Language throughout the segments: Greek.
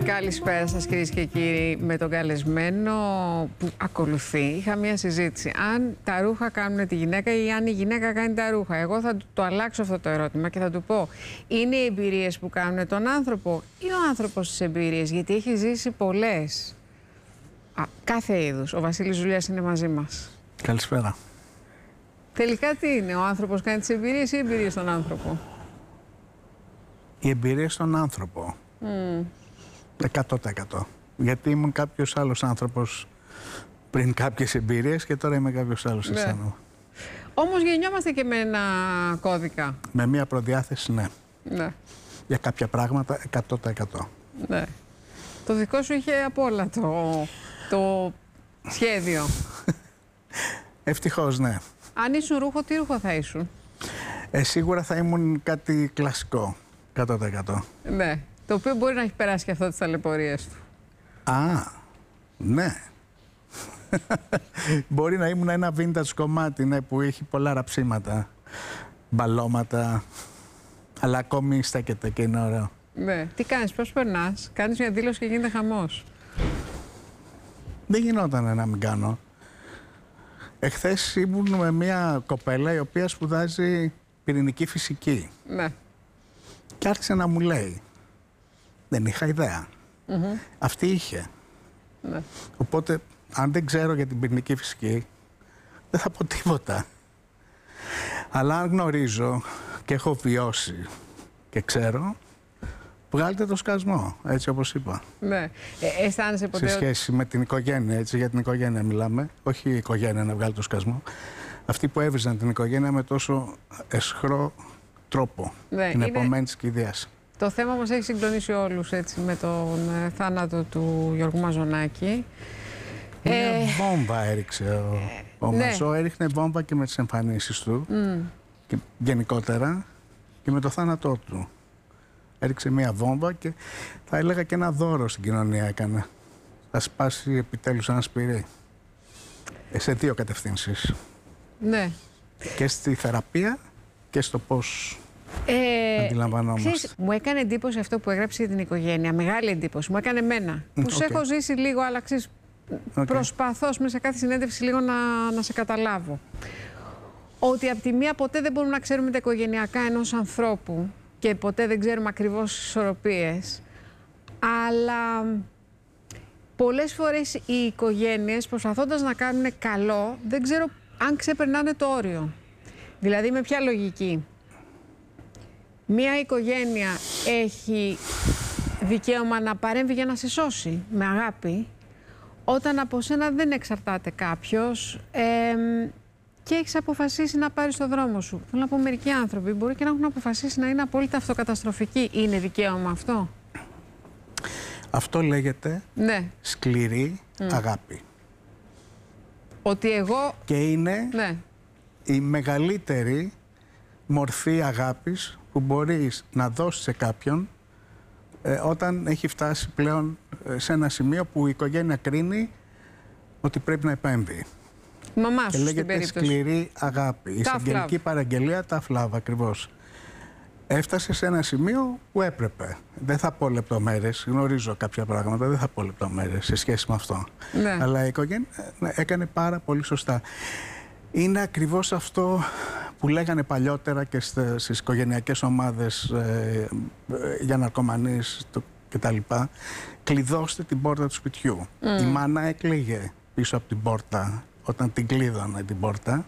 Καλησπέρα σας κυρίες και κύριοι. Με τον καλεσμένο που ακολουθεί είχα μια συζήτηση. Αν τα ρούχα κάνουν τη γυναίκα ή αν η γυναίκα κάνει τα ρούχα. Εγώ θα το αλλάξω αυτό το ερώτημα και θα του πω: είναι οι εμπειρίες που κάνουν τον άνθρωπο ή ο άνθρωπος τις εμπειρίες? Γιατί έχει ζήσει πολλές. Κάθε είδους. Ο Βασίλης Ζουλίας είναι μαζί μας. Καλησπέρα. Τελικά τι είναι? Ο άνθρωπος κάνει τις εμπειρίες ή οι εμπειρίες στον άνθρωπο? Η εμπειρία στον άνθρωπο. 100%. Γιατί ήμουν κάποιος άλλος άνθρωπος πριν κάποιες εμπειρίες και τώρα είμαι κάποιος άλλος. Ναι. Όμως γεννιόμαστε και με ένα κώδικα. Με μία προδιάθεση, ναι. Ναι. Για κάποια πράγματα 100%. Ναι. Το δικό σου είχε απ' όλα το σχέδιο. Ευτυχώς, ναι. Αν ήσουν ρούχο, τι ρούχο θα ήσουν? Σίγουρα θα ήμουν κάτι κλασικό. 100%. Ναι. Το οποίο μπορεί να έχει περάσει και αυτό τις ταλαιπωρίες του. Ναι. Μπορεί να ήμουν ένα vintage κομμάτι, ναι, που έχει πολλά ραψίματα, μπαλώματα, αλλά ακόμη στέκεται και είναι ωραίο. Ναι. Τι κάνεις, πώς περνάς? Κάνεις μια δήλωση και γίνεται χαμός. Δεν γινόταν να μην κάνω. Εχθές ήμουν με μια κοπέλα η οποία σπουδάζει πυρηνική φυσική. Ναι. Και άρχισε να μου λέει. Δεν είχα ιδέα. Αυτή είχε. Ναι. Οπότε, αν δεν ξέρω για την πυρηνική φυσική, δεν θα πω τίποτα. Αλλά αν γνωρίζω και έχω βιώσει και ξέρω, βγάλτε το σκασμό, έτσι όπως είπα. Ναι. Αισθάνεσαι ποτέ... Σε σχέση με την οικογένεια, έτσι, για την οικογένεια μιλάμε. Όχι η οικογένεια να βγάλει το σκασμό. Αυτοί που έβριζαν την οικογένεια με τόσο αισχρό τρόπο. Ναι, την επομένη της κηδείας. Το θέμα μας έχει συγκλονίσει όλους, έτσι, με τον θάνατο του Γιώργου Μαζονάκη. Μια βόμβα έριξε ο Μαζό, έριχνε βόμβα και με τις εμφανίσεις του και γενικότερα και με το θάνατό του. Έριξε μια βόμβα και θα έλεγα και ένα δώρο στην κοινωνία έκανε. Θα σπάσει επιτέλους ένα σπυρί. Σε δύο κατευθύνσεις. Ναι. Και στη θεραπεία και στο πώς αντιλαμβανόμαστε. Ξέρεις, μου έκανε εντύπωση αυτό που έγραψε για την οικογένεια. Μεγάλη εντύπωση. Μου έκανε εμένα. Που σε έχω ζήσει λίγο, αλλά ξέρεις, προσπαθώ σε κάθε συνέντευξη λίγο να σε καταλάβω. Ότι από τη μία ποτέ δεν μπορούμε να ξέρουμε τα οικογενειακά ενός ανθρώπου και ποτέ δεν ξέρουμε ακριβώς τις ισορροπίες. Αλλά πολλές φορές οι οικογένειες, προσπαθώντας να κάνουν καλό, δεν ξέρω αν ξεπερνάνε το όριο. Δηλαδή με ποια λογική? Μία οικογένεια έχει δικαίωμα να παρέμβει για να σε σώσει με αγάπη, όταν από σένα δεν εξαρτάται κάποιος και έχεις αποφασίσει να πάρεις το δρόμο σου. Θέλω να πω, μερικοί άνθρωποι μπορεί και να έχουν αποφασίσει να είναι απόλυτα αυτοκαταστροφικοί. Είναι δικαίωμα αυτό? Αυτό λέγεται σκληρή αγάπη. Ότι εγώ... Και είναι η μεγαλύτερη μορφή αγάπης που μπορείς να δώσεις σε κάποιον όταν έχει φτάσει πλέον σε ένα σημείο που η οικογένεια κρίνει ότι πρέπει να επέμβει. Η μαμά σου, και λέγεται στην περίπτωση. Σκληρή αγάπη. Η εισαγγελική παραγγελία tough love, ακριβώς. Έφτασε σε ένα σημείο που έπρεπε. Δεν θα πω λεπτομέρειες, γνωρίζω κάποια πράγματα, δεν θα πω λεπτομέρειες σε σχέση με αυτό. Ναι. Αλλά η οικογένεια έκανε πάρα πολύ σωστά. Είναι ακριβώς αυτό που λέγανε παλιότερα και στις οικογενειακές ομάδες για ναρκωμανείς κτλ. Κλειδώστε την πόρτα του σπιτιού. Η μάνα έκλαιγε πίσω από την πόρτα όταν την κλείδωνε την πόρτα,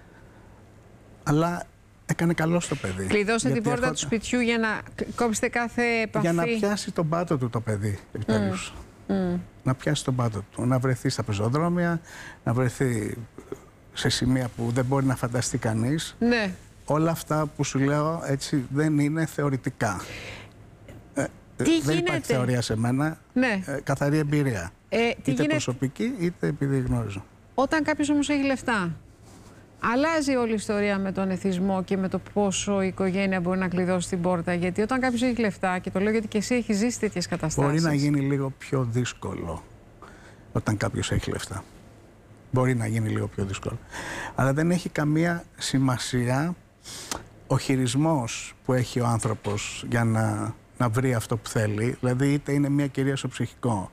αλλά έκανε καλό στο παιδί. Κλειδώστε την πόρτα του σπιτιού για να κόψετε κάθε επαφή. Για να πιάσει τον πάτο του το παιδί, επιτέλους. Να πιάσει τον πάτο του, να βρεθεί στα πεζοδρόμια, να βρεθεί σε σημεία που δεν μπορεί να φανταστεί κανείς. Ναι. Όλα αυτά που σου λέω έτσι δεν είναι θεωρητικά. Δεν υπάρχει θεωρία σε μένα. Ναι. Καθαρή εμπειρία. Είτε προσωπική είτε επειδή γνώριζω. Όταν κάποιος όμως έχει λεφτά, αλλάζει όλη η ιστορία με τον εθισμό και με το πόσο η οικογένεια μπορεί να κλειδώσει την πόρτα. Γιατί όταν κάποιος έχει λεφτά, και το λέω γιατί και εσύ έχεις ζήσει τέτοιες καταστάσεις. Μπορεί να γίνει λίγο πιο δύσκολο όταν κάποιος έχει λεφτά. Μπορεί να γίνει λίγο πιο δύσκολο. Αλλά δεν έχει καμία σημασία ο χειρισμός που έχει ο άνθρωπος για να να βρει αυτό που θέλει. Δηλαδή είτε είναι μια κυρία στο ψυχικό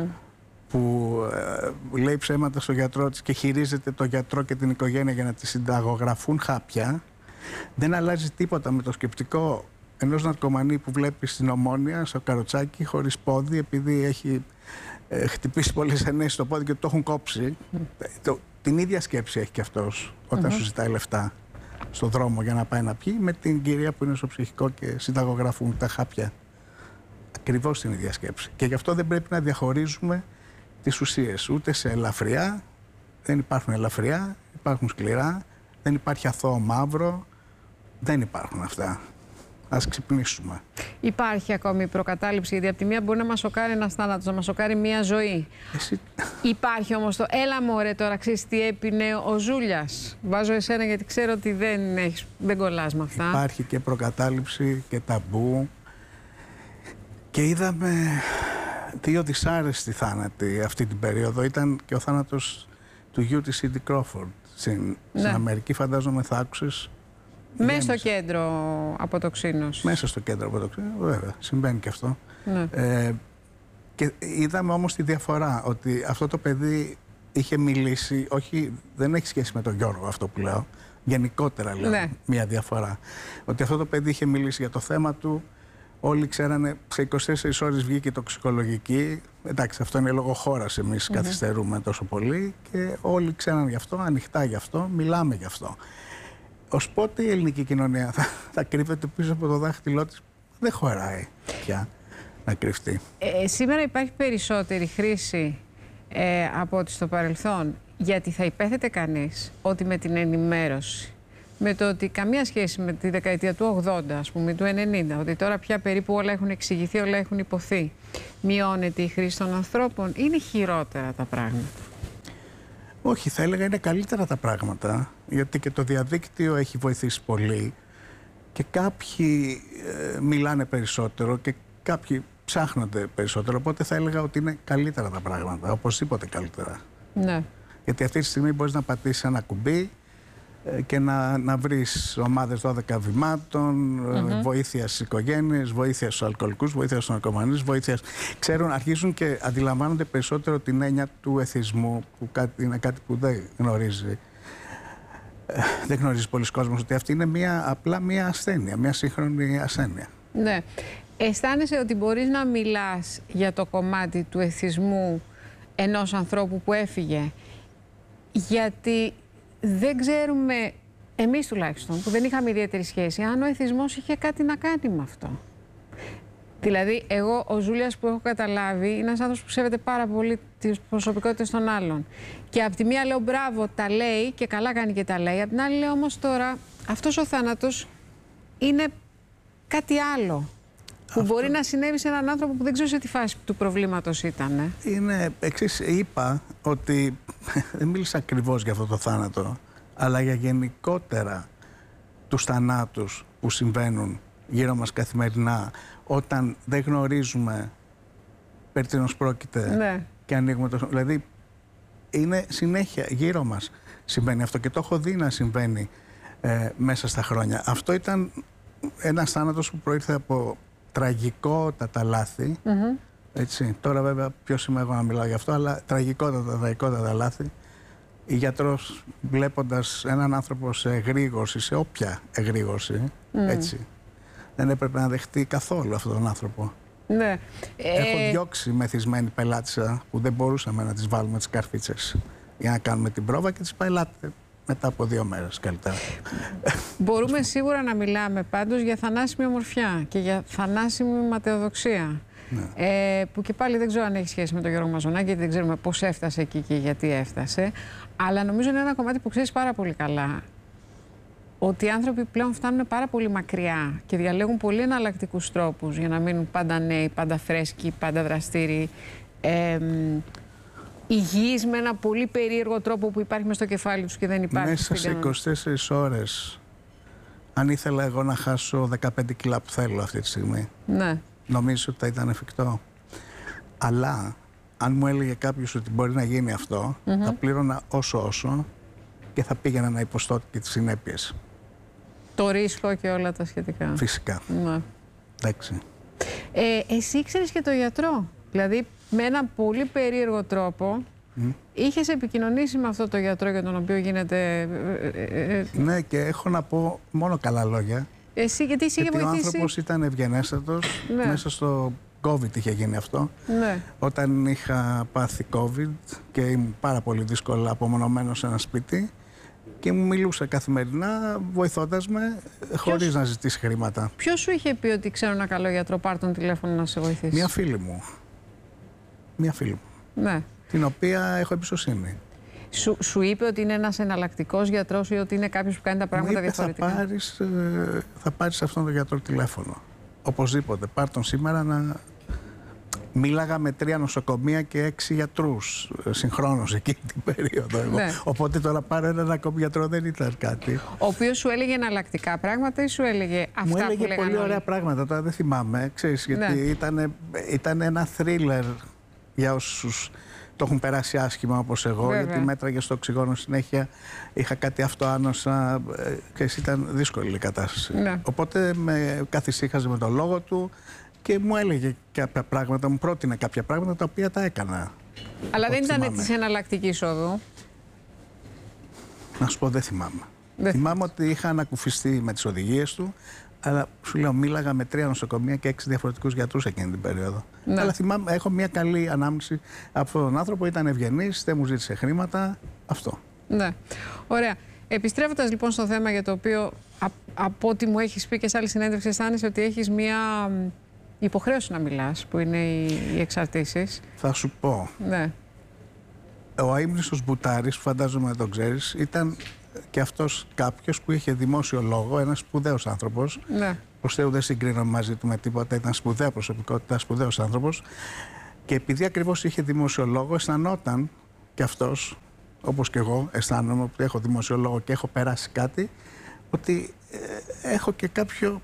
που λέει ψέματα στο γιατρό της και χειρίζεται το γιατρό και την οικογένεια για να τη συνταγογραφούν χάπια. Δεν αλλάζει τίποτα με το σκεπτικό ενός ναρκωμανή που βλέπει στην Ομόνια, στο καροτσάκι, χωρίς πόδι, επειδή έχει χτυπήσει πολλές ενέσεις στο πόδι και το έχουν κόψει. Την ίδια σκέψη έχει και αυτός όταν σου ζητάει λεφτά στον δρόμο για να πάει να πιει, με την κυρία που είναι στο ψυχικό και συνταγογραφούν τα χάπια. Ακριβώς την ίδια σκέψη. Και γι' αυτό δεν πρέπει να διαχωρίζουμε τις ουσίες. Ούτε σε ελαφριά, δεν υπάρχουν ελαφριά, υπάρχουν σκληρά, δεν υπάρχει αθώο μαύρο, δεν υπάρχουν αυτά. Ας ξυπνήσουμε. Υπάρχει ακόμη προκατάληψη, γιατί από τη μία μπορεί να μας σοκάρει ένας θάνατος, να μας σοκάρει μία ζωή. Υπάρχει όμως το έλα μωρέ τώρα, ξέρεις τι έπινε ο Ζούλιας. Βάζω εσένα γιατί ξέρω ότι δεν κολλάς με αυτά. Υπάρχει και προκατάληψη και ταμπού. Και είδαμε 2 δυσάρεστοι θάνατοι αυτή την περίοδο. Ήταν και ο θάνατος του γιου της Σίντι Κρόφορντ. Στην Αμερική, φαντάζομαι θα άκουσες. Μέσα στο κέντρο αποτοξίνωσης. Μέσα στο κέντρο αποτοξίνωσης, βέβαια. Συμβαίνει και αυτό. Ναι. Και είδαμε όμως τη διαφορά, ότι αυτό το παιδί είχε μιλήσει, όχι, δεν έχει σχέση με τον Γιώργο αυτό που λέω, γενικότερα λέω, μια διαφορά. Ότι αυτό το παιδί είχε μιλήσει για το θέμα του, όλοι ξέρανε, σε 24 ώρες βγήκε η τοξικολογική. Εντάξει, αυτό είναι λόγω χώρας, εμείς καθυστερούμε τόσο πολύ και όλοι ξέραν γι' αυτό, ανοιχτά γι' αυτό, μιλάμε γι' αυτό. Ως πότε η ελληνική κοινωνία θα κρύβεται πίσω από το δάχτυλό της, δεν χωράει πια να κρυφτεί. Σήμερα υπάρχει περισσότερη χρήση από ό,τι στο παρελθόν, γιατί θα υπέθετε κανείς ότι με την ενημέρωση, με το ότι καμία σχέση με τη δεκαετία του 80, ας πούμε, του 90, ότι τώρα πια περίπου όλα έχουν εξηγηθεί, όλα έχουν υποθεί, μειώνεται η χρήση των ανθρώπων, είναι χειρότερα τα πράγματα? Όχι, θα έλεγα είναι καλύτερα τα πράγματα, γιατί και το διαδίκτυο έχει βοηθήσει πολύ και κάποιοι μιλάνε περισσότερο και κάποιοι ψάχνονται περισσότερο, οπότε θα έλεγα ότι είναι καλύτερα τα πράγματα, οπωσδήποτε καλύτερα. Ναι. Γιατί αυτή τη στιγμή μπορείς να πατήσεις ένα κουμπί και να βρεις ομάδες 12 βημάτων, βοήθεια στις οικογένειες, βοήθεια στους αλκοολικούς, βοήθεια στους ναρκωμανείς, ξέρουν, αρχίζουν και αντιλαμβάνονται περισσότερο την έννοια του εθισμού, που είναι κάτι που δεν γνωρίζει. Δεν γνωρίζει πολλοί κόσμος, ότι αυτή είναι απλά μια ασθένεια, μια σύγχρονη ασθένεια. Ναι. Αισθάνεσαι ότι μπορείς να μιλάς για το κομμάτι του εθισμού ενός ανθρώπου που έφυγε, γιατί δεν ξέρουμε, εμείς τουλάχιστον, που δεν είχαμε ιδιαίτερη σχέση, αν ο εθισμός είχε κάτι να κάνει με αυτό. Δηλαδή, εγώ, ο Ζούλιας που έχω καταλάβει, είναι ένας άνθρωπος που σέβεται πάρα πολύ τις προσωπικότητες των άλλων. Και από τη μία λέω μπράβο, τα λέει και καλά κάνει και τα λέει. Από την άλλη λέω όμως τώρα, αυτός ο θάνατος είναι κάτι άλλο. Που μπορεί να συνέβη σε έναν άνθρωπο που δεν ξέρω σε τι φάση του προβλήματος ήταν. Είναι εξής, είπα ότι δεν μίλησα ακριβώς για αυτό το θάνατο, αλλά για γενικότερα τους θανάτους που συμβαίνουν γύρω μας καθημερινά, όταν δεν γνωρίζουμε περί τίνος πρόκειται και ανοίγουμε το... Δηλαδή, είναι συνέχεια γύρω μας συμβαίνει αυτό και το έχω δει να συμβαίνει μέσα στα χρόνια. Αυτό ήταν ένας θάνατος που προήρθε από τραγικότατα λάθη. Έτσι. Τώρα βέβαια ποιος είμαι εγώ να μιλάω γι' αυτό, αλλά τραγικότατα λάθη. Η γιατρός, βλέποντας έναν άνθρωπο σε εγρήγορση, σε όποια εγρήγορση, έτσι, δεν έπρεπε να δεχτεί καθόλου αυτόν τον άνθρωπο. Ναι. Έχω διώξει μεθυσμένη πελάτησα που δεν μπορούσαμε να τις βάλουμε τις καρφίτσες για να κάνουμε την πρόβα και τις πελάτε μετά από 2 μέρες καλύτερα. Μπορούμε σίγουρα να μιλάμε πάντως για θανάσιμη ομορφιά και για θανάσιμη ματαιοδοξία. Ναι. Που και πάλι δεν ξέρω αν έχει σχέση με τον Γιώργο Μαζονάκη, γιατί δεν ξέρουμε πώς έφτασε εκεί και γιατί έφτασε. Αλλά νομίζω είναι ένα κομμάτι που ξέρεις πάρα πολύ καλά. Ότι οι άνθρωποι πλέον φτάνουν πάρα πολύ μακριά και διαλέγουν πολύ εναλλακτικούς τρόπους για να μείνουν πάντα νέοι, πάντα φρέσκοι, πάντα δραστήριοι. Υγιείς με ένα πολύ περίεργο τρόπο που υπάρχει μες στο κεφάλι τους και δεν υπάρχει. Μέσα σε 24 ώρες, αν ήθελα εγώ να χάσω 15 κιλά που θέλω αυτή τη στιγμή, ναι, νομίζω ότι θα ήταν εφικτό. Αλλά αν μου έλεγε κάποιος ότι μπορεί να γίνει αυτό, θα πλήρωνα όσο και θα πήγαινα να υποστώ και τις συνέπειες. Το ρίσκο και όλα τα σχετικά. Φυσικά. Ναι. Εντάξει. Εσύ ήξερες και το γιατρό. Δηλαδή, με έναν πολύ περίεργο τρόπο, είχες επικοινωνήσει με αυτό το γιατρό για τον οποίο γίνεται... Ναι, και έχω να πω μόνο καλά λόγια. Εσύ, γιατί είχε βοηθήσει. Ο άνθρωπος ήταν ευγενέστατος. Ναι. Μέσα στο COVID είχε γίνει αυτό. Ναι. Όταν είχα πάθει COVID και ήμουν πάρα πολύ δύσκολα απομονωμένος σε ένα σπίτι και μου μιλούσε καθημερινά, βοηθώντας με, χωρίς να ζητήσει χρήματα. Ποιος σου είχε πει ότι ξέρω ένα καλό γιατρό, πάρ' τον τηλέφωνο να σε βοηθήσει? Μια φίλη μου. Μια φίλη μου. Ναι. Την οποία έχω εμπιστοσύνη. Σου είπε ότι είναι ένας εναλλακτικός γιατρός ή ότι είναι κάποιος που κάνει τα πράγματα διαφορετικά? Θα πάρεις αυτόν τον γιατρό τηλέφωνο. Οπωσδήποτε. Πάρ' τον σήμερα να... Μίλαγα με 3 νοσοκομεία και 6 γιατρούς συγχρόνως εκείνη την περίοδο. Ναι. Οπότε τώρα πάρω έναν ακόμη γιατρό δεν ήταν κάτι. Ο οποίος σου έλεγε εναλλακτικά πράγματα ή σου έλεγε αυτά μου που έλεγε λέγανε πολύ όλοι? Ωραία πράγματα, τώρα δεν θυμάμαι. Ξέρεις, γιατί Ναι. ήταν ένα θρίλερ για όσους το έχουν περάσει άσχημα όπως εγώ. Βέβαια. Γιατί μέτραγε στο οξυγόνο συνέχεια, είχα κάτι αυτοάνοσα. Ήταν δύσκολη η κατάσταση. Ναι. Οπότε με καθησύχαζε με τον λόγο του και μου έλεγε κάποια πράγματα, μου πρότεινε κάποια πράγματα τα οποία τα έκανα. Αλλά δεν ήταν της εναλλακτικής οδού. Να σου πω, δεν θυμάμαι. Θυμάμαι ότι είχα ανακουφιστεί με τις οδηγίες του, αλλά σου λέω, μίλαγα με 3 νοσοκομεία και 6 διαφορετικούς γιατρούς εκείνη την περίοδο. Ναι. Αλλά θυμάμαι, έχω μια καλή ανάμνηση από αυτόν τον άνθρωπο, ήταν ευγενής, δεν μου ζήτησε χρήματα. Αυτό. Ναι. Ωραία. Επιστρέφοντας λοιπόν στο θέμα για το οποίο από ό,τι μου έχεις πει και σε άλλη συνέντευξη αισθάνεσαι ότι έχεις μια υποχρέωση να μιλάς, που είναι οι εξαρτήσεις. Θα σου πω. Ναι. Ο αείμνηστος Μπουτάρης, φαντάζομαι να τον ξέρεις, ήταν και αυτός κάποιος που είχε δημόσιο λόγο, ένας σπουδαίος άνθρωπος. Ναι. Προς Θεού δεν συγκρίνω μαζί του με τίποτα, ήταν σπουδαία προσωπικότητα, σπουδαίος άνθρωπος. Και επειδή ακριβώς είχε δημόσιο λόγο, αισθανόταν και αυτός, όπως και εγώ, αισθάνομαι ότι έχω δημόσιο λόγο και έχω περάσει κάτι, ότι έχω και κάποιο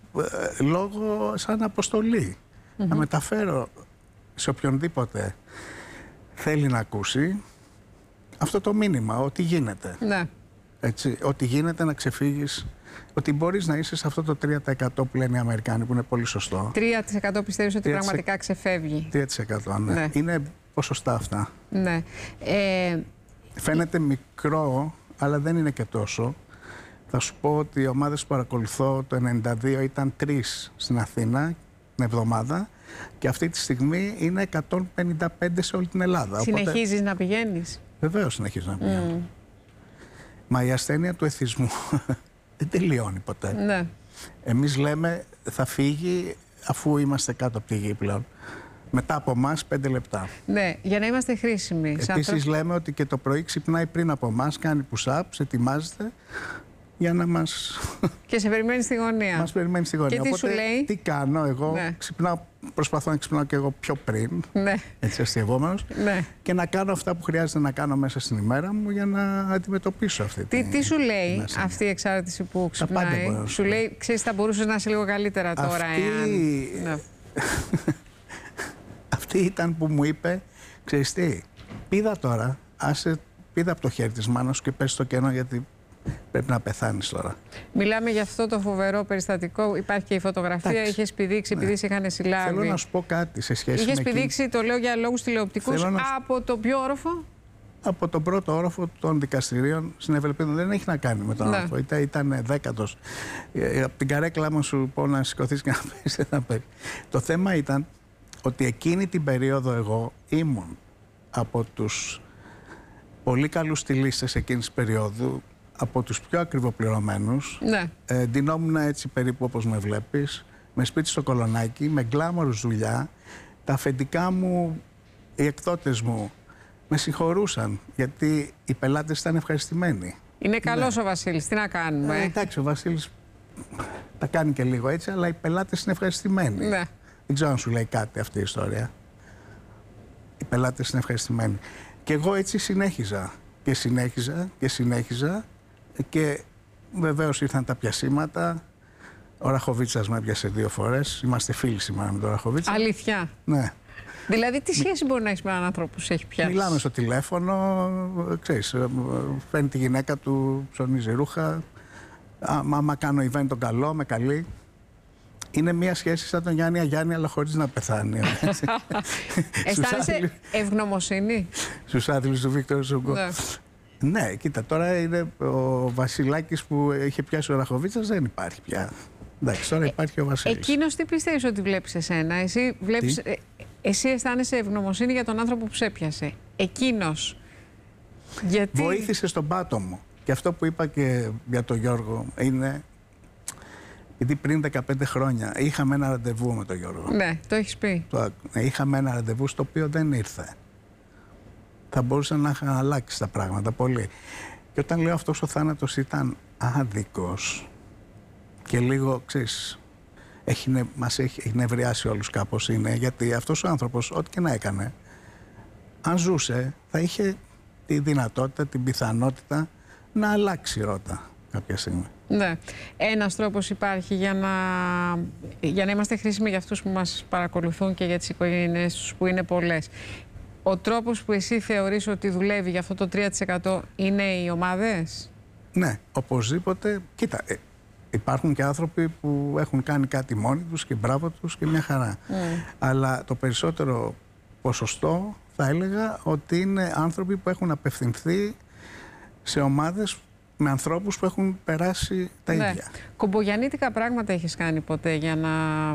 λόγο σαν αποστολή. Να μεταφέρω σε οποιονδήποτε θέλει να ακούσει αυτό το μήνυμα, ότι γίνεται. Ναι. Έτσι, ότι γίνεται να ξεφύγεις, ότι μπορείς να είσαι σε αυτό το 3% που λένε οι Αμερικάνοι, που είναι πολύ σωστό. 3% πιστεύεις ότι πραγματικά ξεφεύγει? 3%, ναι. Ναι. Είναι ποσοστά αυτά. Ναι. Φαίνεται μικρό, αλλά δεν είναι και τόσο. Θα σου πω ότι οι ομάδες που παρακολουθώ το 1992 ήταν 3 στην Αθήνα την εβδομάδα και αυτή τη στιγμή είναι 155 σε όλη την Ελλάδα. Συνεχίζεις οπότε... να πηγαίνεις? Βεβαίως συνεχίζω να πηγαίνω. Μα η ασθένεια του εθισμού δεν τελειώνει ποτέ. Ναι. Εμείς λέμε θα φύγει αφού είμαστε κάτω από τη γη πλέον. Μετά από εμάς 5 λεπτά. Ναι, για να είμαστε χρήσιμοι. Επίσης λέμε ότι και το πρωί ξυπνάει πριν από εμάς, κάνει push-ups, ετοιμάζεται για να μας... Και σε περιμένει στη γωνία. Μας περιμένει στη γωνία. Και τι οπότε, σου λέει? Τι κάνω εγώ, Ναι. ξυπνάω, προσπαθώ να ξυπνάω και εγώ πιο πριν, Ναι. έτσι αστειευόμενος, Ναι. και να κάνω αυτά που χρειάζεται να κάνω μέσα στην ημέρα μου για να αντιμετωπίσω αυτή Τι σου λέει αυτή η εξάρτηση που ξυπνάει? Σου λέει, ξέρεις, θα μπορούσες να είσαι λίγο καλύτερα τώρα. Ναι. Αυτή ήταν που μου είπε, ξέρεις τι, πήδα τώρα, πήδα από το χέρι της μάνας και πες στο κενό γιατί πρέπει να πεθάνεις τώρα. Μιλάμε για αυτό το φοβερό περιστατικό. Υπάρχει και η φωτογραφία. Είχες πηδήξει, επειδή σε είχαν συλλάβει. Θέλω να σου πω κάτι σε σχέση Είχες με πηδήξει, το λέω για λόγους τηλεοπτικούς, από το ποιο όροφο? Από τον πρώτο όροφο των δικαστηρίων στην Ευελπίδα. Δεν έχει να κάνει με τον όροφο. Ήταν 10ος. Από την καρέκλα μου σου πω να σηκωθείς και να πεις ένα παιδί. Το θέμα ήταν ότι εκείνη την περίοδο εγώ ήμουν από τους πολύ καλούς στυλίστες εκείνης της περίοδου, από τους πιο ακριβοπληρωμένους. Ναι. Ντυνόμουν έτσι περίπου όπως με βλέπεις, με σπίτι στο Κολονάκι, με γκλάμορους δουλειά. Τα αφεντικά μου, οι εκδότες μου, με συγχωρούσαν, γιατί οι πελάτες ήταν ευχαριστημένοι. Είναι καλός ο Βασίλης, τι να κάνουμε. Εντάξει, ο Βασίλης τα κάνει και λίγο έτσι, αλλά οι πελάτες είναι ευχαριστημένοι. Ναι. Δεν ξέρω αν σου λέει κάτι αυτή η ιστορία. Οι πελάτες είναι ευχαριστημένοι. Και εγώ έτσι συνέχιζα και συνέχιζα και συνέχιζα και βεβαίως ήρθαν τα πιασίματα. Ο Ραχοβίτσας με έπιασε 2 φορές. Είμαστε φίλοι σήμερα με τον Ραχοβίτσα. Αλήθεια? Ναι. Δηλαδή, τι σχέση μπορεί να έχει με έναν άνθρωπο που σε έχει πιάσει? Μιλάμε στο τηλέφωνο, ξέρεις, φέρνει τη γυναίκα του, ψωνίζει ρούχα. Άμα κάνω event τον καλό, με καλεί. Είναι μια σχέση σαν τον Γιάννη Αγιάννη, αλλά χωρίς να πεθάνει. Αισθάνεσαι ευγνωμοσύνη στους άθλους του Βίκτορ Ζουγκό. Ναι, κοίτα, τώρα είναι ο Βασιλάκης που είχε πιάσει ο Ραχοβίτσας, δεν υπάρχει πια. Εντάξει, τώρα υπάρχει ο Βασίλης. Εκείνος τι πιστεύεις ότι βλέπεις εσένα? Εσύ αισθάνεσαι ευγνωμοσύνη για τον άνθρωπο που σε έπιασε. Εκείνος γιατί... βοήθησε στον πάτο μου. Και αυτό που είπα και για τον Γιώργο είναι... γιατί πριν 15 χρόνια είχαμε ένα ραντεβού με τον Γιώργο. Ναι, το έχεις πει. Είχαμε ένα ραντεβού στο οποίο δεν ήρθε. Θα μπορούσαν να είχαν αλλάξει τα πράγματα πολύ. Και όταν λέω αυτός ο θάνατος ήταν άδικος και λίγο, ξέρεις, μας έχει νευριάσει όλους κάπως, είναι γιατί αυτός ο άνθρωπος, ό,τι και να έκανε, αν ζούσε, θα είχε τη δυνατότητα, την πιθανότητα να αλλάξει ρότα κάποια στιγμή. Ναι. Ένας τρόπος υπάρχει για να είμαστε χρήσιμοι για αυτούς που μας παρακολουθούν και για τις οικογένειες τους που είναι πολλές. Ο τρόπος που εσύ θεωρείς ότι δουλεύει για αυτό το 3% είναι οι ομάδες? Ναι, οπωσδήποτε. Κοίτα, υπάρχουν και άνθρωποι που έχουν κάνει κάτι μόνοι τους και μπράβο τους και μια χαρά. Αλλά το περισσότερο ποσοστό θα έλεγα ότι είναι άνθρωποι που έχουν απευθυνθεί σε ομάδες με ανθρώπους που έχουν περάσει τα ίδια. Κομπογιαννίτικα πράγματα έχεις κάνει ποτέ για να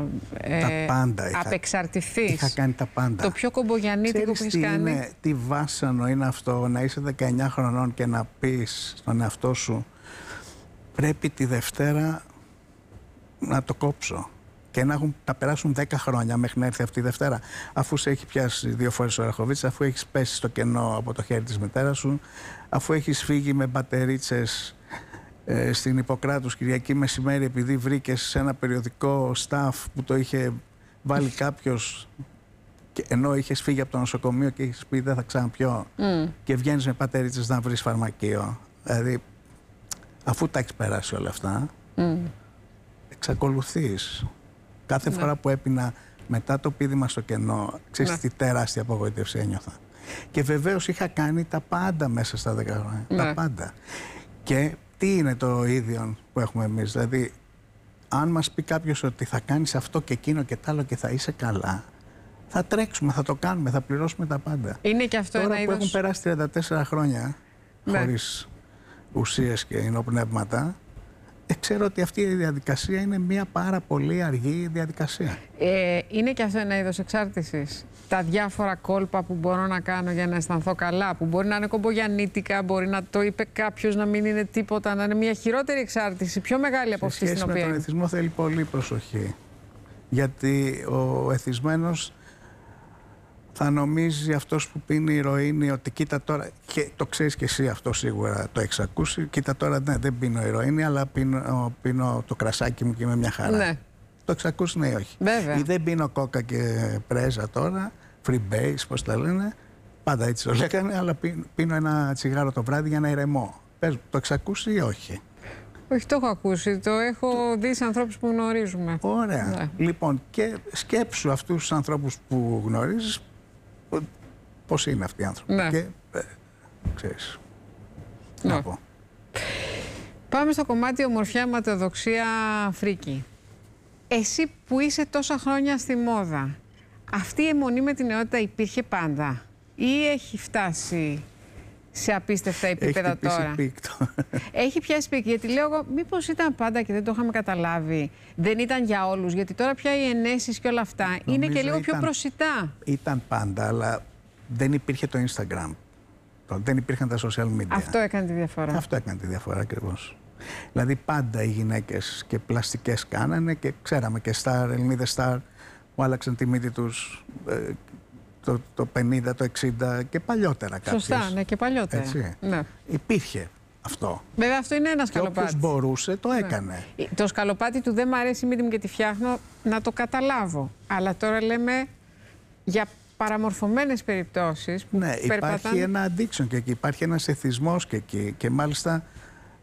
απεξαρτηθείς? Είχα κάνει τα πάντα. Το πιο κομπογιαννίτικο που έχεις κάνει? Είναι, τι βάσανο είναι αυτό να είσαι 19 χρονών και να πεις στον εαυτό σου πρέπει τη Δευτέρα να το κόψω και να περάσουν 10 χρόνια μέχρι να έρθει αυτή η Δευτέρα, αφού σε έχει πιάσει 2 φορές ο Ραχοβίτσας, αφού έχεις πέσει στο κενό από το χέρι της μητέρας σου, αφού έχεις φύγει με μπατερίτσες στην Ιπποκράτους Κυριακή μεσημέρι επειδή βρήκες σε ένα περιοδικό staff που το είχε βάλει κάποιος, ενώ είχες φύγει από το νοσοκομείο και είχες πει δεν θα ξαναπιώ και βγαίνεις με μπατερίτσες να βρεις φαρμακείο. Δηλαδή, αφού τα έχεις περάσει όλα αυτά, εξακολουθείς. Κάθε φορά που έπινα μετά το πήδημα στο κενό, ξέρεις τι τεράστια απογοήτευση ένιωθα. Και βεβαίως είχα κάνει τα πάντα μέσα στα 10 χρόνια. Τα πάντα. Και τι είναι το ίδιο που έχουμε εμείς? Δηλαδή, αν μας πει κάποιος ότι θα κάνεις αυτό και εκείνο και τ' άλλο και θα είσαι καλά, θα τρέξουμε, θα το κάνουμε, θα πληρώσουμε τα πάντα. Είναι και αυτό τώρα ένα που είδος... έχουν περάσει 34 χρόνια χωρίς ουσίες και υνοπνεύματα, ξέρω ότι αυτή η διαδικασία είναι μια πάρα πολύ αργή διαδικασία. Είναι και αυτό ένα είδος εξάρτησης. Τα διάφορα κόλπα που μπορώ να κάνω για να αισθανθώ καλά, που μπορεί να είναι κομπογιαννίτικα, μπορεί να το είπε κάποιος να μην είναι τίποτα, να είναι μια χειρότερη εξάρτηση, πιο μεγάλη από αυτή στην οποία. Σε σχέση με τον εθισμό θέλει πολύ προσοχή. Γιατί ο εθισμένος θα νομίζει αυτός που πίνει ηρωίνη ότι κοίτα τώρα, και το ξέρεις και εσύ αυτό σίγουρα το έχεις ακούσει, κοίτα τώρα ναι, δεν πίνω ηρωίνη αλλά πίνω το κρασάκι μου και είμαι μια χαρά. Ναι. Το έχεις ακούσει, ναι ή όχι? Βέβαια. Ή δεν πίνω κόκα και πρέζα τώρα, freebase πώς τα λένε, πάντα έτσι το λέγανε, αλλά πίνω ένα τσιγάρο το βράδυ για να ηρεμώ. Πες, το έχεις ακούσει ή όχι? Όχι, το έχω ακούσει. Το έχω δει σε ανθρώπους που γνωρίζουμε. Ωραία. Ναι. Λοιπόν, και σκέψου αυτούς τους ανθρώπους που γνωρίζεις, πώς είναι αυτοί οι άνθρωποι. Ναι. Και ξέρεις. Να πω. Πάμε στο κομμάτι ομορφιά, ματαιοδοξία, φρίκη. Εσύ που είσαι τόσα χρόνια στη μόδα, αυτή η αιμονή με την νεότητα υπήρχε πάντα ή έχει φτάσει σε απίστευτα επίπεδα τώρα? Έχει πιάσει πίκτο. Γιατί λέω εγώ, μήπως ήταν πάντα και δεν το είχαμε καταλάβει. Δεν ήταν για όλους. Γιατί τώρα πια οι ενέσεις και όλα αυτά είναι και λίγο πιο προσιτά. Ήταν πάντα, αλλά δεν υπήρχε το Instagram. Δεν υπήρχαν τα social media. Αυτό έκανε τη διαφορά. Αυτό έκανε τη διαφορά ακριβώς. Δηλαδή πάντα οι γυναίκες και πλαστικές κάνανε και ξέραμε και Ελληνίδες στάρ που άλλαξαν τη μύτη τους το 50, το 60 και παλιότερα κάποιες. Σωστά, ναι, και παλιότερα. Έτσι. Ναι. Υπήρχε αυτό. Βέβαια αυτό είναι ένα σκαλοπάτι. Και όποιος μπορούσε το έκανε. Το σκαλοπάτι του δεν μ' αρέσει η μύτη μου και τη φτιάχνω, να το καταλάβω. Αλλά τώρα λέμε για παραμορφωμένες περιπτώσεις που υπάρχει ένα addiction και εκεί, υπάρχει ένας εθισμός και εκεί και μάλιστα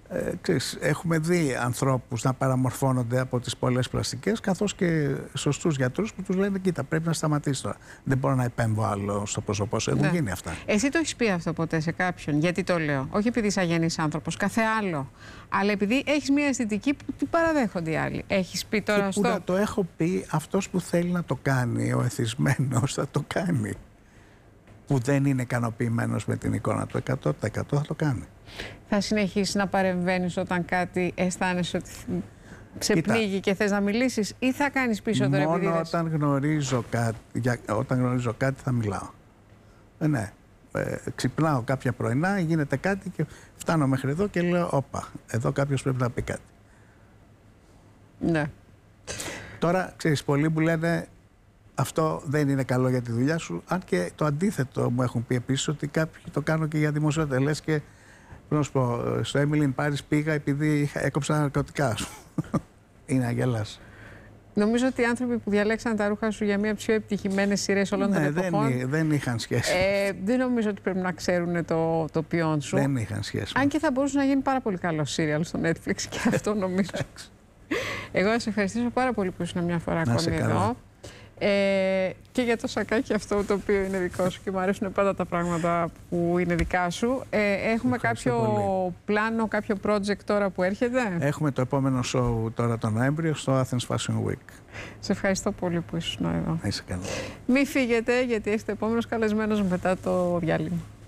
Έχουμε δει ανθρώπους να παραμορφώνονται από τις πολλές πλαστικές, καθώς και σωστούς γιατρούς που τους λένε κοίτα, πρέπει να σταματήσει τώρα. Δεν μπορώ να επέμβω άλλο στο πρόσωπό σου. Έχουν γίνει αυτά. Εσύ το έχεις πει αυτό ποτέ σε κάποιον? Γιατί το λέω? Όχι επειδή είσαι αγενής άνθρωπος, κάθε άλλο. Αλλά επειδή έχεις μια αισθητική που την παραδέχονται οι άλλοι. Έχεις πει τώρα στο. Να το έχω πει, αυτός που θέλει να το κάνει, ο εθισμένος, θα το κάνει. Που δεν είναι ικανοποιημένος με την εικόνα του, 100% θα το κάνει. Θα συνεχίσεις να παρεμβαίνεις όταν κάτι αισθάνεσαι ότι σε πνίγει και θες να μιλήσεις, ή θα κάνεις πίσω τώρα? Μόνο όταν γνωρίζω κάτι θα μιλάω. Ναι. Ξυπνάω κάποια πρωινά, γίνεται κάτι και φτάνω μέχρι εδώ και λέω όπα, εδώ κάποιος πρέπει να πει κάτι. Ναι. Τώρα, ξέρεις, πολλοί μου λένε αυτό δεν είναι καλό για τη δουλειά σου, αν και το αντίθετο μου έχουν πει επίσης, ότι κάποιοι το κάνουν και για δημοσιότητα. Λες και, να σου πω, στο Emily in Paris πήγα επειδή έκοψα ναρκωτικά σου. Είναι αγελάς. Νομίζω ότι οι άνθρωποι που διαλέξαν τα ρούχα σου για μία από τις πιο επιτυχημένες σειρές όλων των εποχών, δεν είχαν σχέση. Δεν νομίζω ότι πρέπει να ξέρουν το ποιόν σου. Δεν είχαν σχέση. Αν και θα μπορούσε να γίνει πάρα πολύ καλό σύριαλ στο Netflix και αυτό νομίζω. Εγώ να σε ευχαριστήσω πάρα πολύ που ήσουν μια φορά ακόμη εδώ. Και για το σακάκι αυτό το οποίο είναι δικό σου, και μου αρέσουν πάντα τα πράγματα που είναι δικά σου. Έχουμε κάποιο πλάνο, κάποιο project τώρα που έρχεται? Έχουμε το επόμενο show τώρα τον Νοέμβριο στο Athens Fashion Week. Σε ευχαριστώ πολύ που ήσουν εδώ. Να είσαι καλά. Μην φύγετε, γιατί έχετε επόμενος καλεσμένος μετά το διάλειμμα.